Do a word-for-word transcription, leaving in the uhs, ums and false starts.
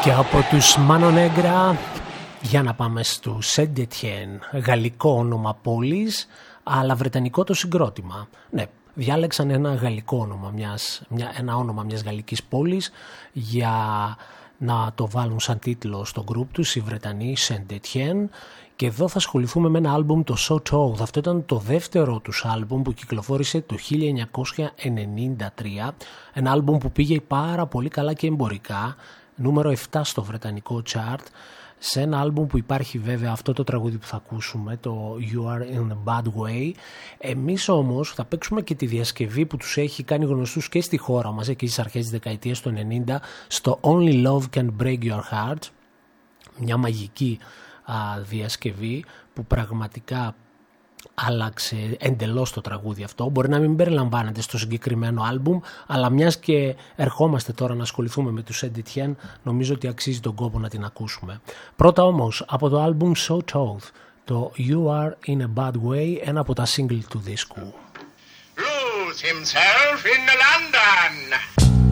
Και από τους Mano Negra για να πάμε στο Saint Etienne, γαλλικό όνομα πόλης, αλλά βρετανικό το συγκρότημα. Ναι, διάλεξαν ένα γαλλικό όνομα, μιας, μια, ένα όνομα μιας γαλλικής πόλης για να το βάλουν σαν τίτλο στο γκρουπ τους οι Βρετανοί Saint Etienne. Και εδώ θα ασχοληθούμε με ένα άλμπουμ, το Sawtooth. Αυτό ήταν το δεύτερο τους άλμπουμ που κυκλοφόρησε το χίλια εννιακόσια ενενήντα τρία. Ένα άλμπουμ που πήγε πάρα πολύ καλά και εμπορικά, νούμερο επτά στο βρετανικό chart. Σε ένα άλμπουμ που υπάρχει βέβαια αυτό το τραγούδι που θα ακούσουμε, το You Are In A Bad Way. Εμείς όμως θα παίξουμε και τη διασκευή που τους έχει κάνει γνωστούς και στη χώρα μας εκεί στις αρχές της δεκαετίας του ενενήντα, στο Only Love Can Break Your Heart. Μια μαγική α, διασκευή που πραγματικά άλλαξε εντελώς το τραγούδι αυτό. Μπορεί να μην περιλαμβάνεται στο συγκεκριμένο άλμπουμ, αλλά μιας και ερχόμαστε τώρα να ασχοληθούμε με τους Saint Etienne, νομίζω ότι αξίζει τον κόπο να την ακούσουμε. Πρώτα όμως από το άλμπουμ Sawtooth, το You Are In A Bad Way, ένα από τα single του δίσκου. Lose himself in London.